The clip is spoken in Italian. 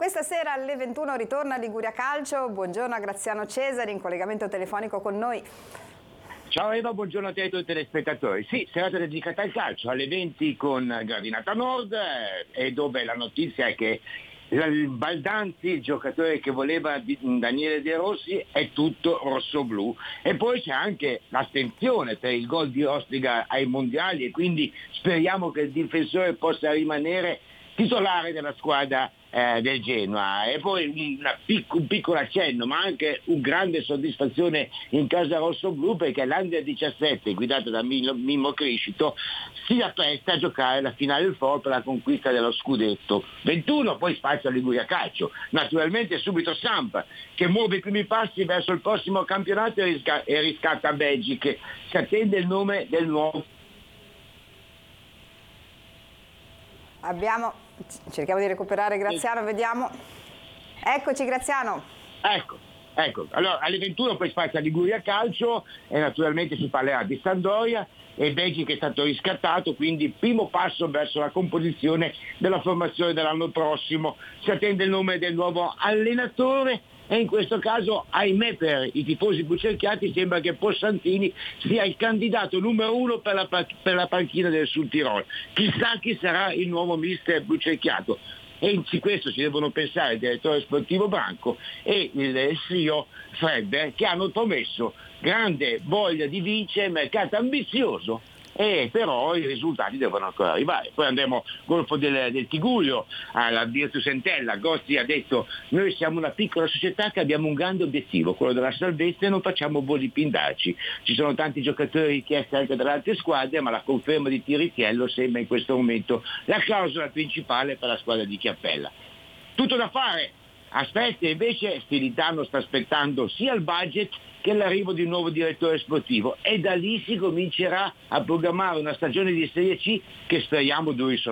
Questa sera alle 21 ritorna Liguria Calcio. Buongiorno a Graziano Cesari in collegamento telefonico con noi. Ciao Eva, buongiorno a te e ai tuoi telespettatori. Sì, serata dedicata al calcio, alle 20 con Gradinata Nord, e dove la notizia è che il Baldanzi, il giocatore che voleva Daniele De Rossi, è tutto rosso-blu. E poi c'è anche l'astensione per il gol di Ostiga ai mondiali, e quindi speriamo che il difensore possa rimanere titolare della squadra del Genoa. E poi un piccolo accenno, ma anche un grande soddisfazione in casa rossoblu, perché l'Under 17 guidata da Mimmo Criscito si appresta a giocare la finale del FOR per la conquista dello scudetto. 21 poi spazio a Liguria Calcio, naturalmente subito Samp che muove i primi passi verso il prossimo campionato e riscatta Belgiche. Si attende il nome del nuovo. Cerchiamo di recuperare Graziano, vediamo. Eccoci Graziano. Ecco, allora alle 21 poi spazio a Liguria Calcio e naturalmente si parlerà di Sampdoria e Beggi che è stato riscattato, quindi primo passo verso la composizione della formazione dell'anno prossimo. Si attende il nome del nuovo allenatore e in questo caso, ahimè per i tifosi bucerchiati, sembra che Possantini sia il candidato numero uno per la panchina del Sud Tirol. Chissà chi sarà il nuovo mister bucerchiato. E su questo ci devono pensare il direttore sportivo Branco e il CEO Fred, che hanno promesso grande voglia di vincere, mercato ambizioso, e però i risultati devono ancora arrivare. Poi andremo Golfo del Tigullio, alla Virtus Entella. Gozzi ha detto: noi siamo una piccola società che abbiamo un grande obiettivo, quello della salvezza, e non facciamo voli pindarci. Ci sono tanti giocatori richiesti anche dalle altre squadre, ma la conferma di Tiritiello sembra in questo momento la clausola principale per la squadra di Chiappella. Tutto da fare. Aspetta, invece Stilitano sta aspettando sia il budget che l'arrivo di un nuovo direttore sportivo, e da lì si comincerà a programmare una stagione di Serie C che speriamo duri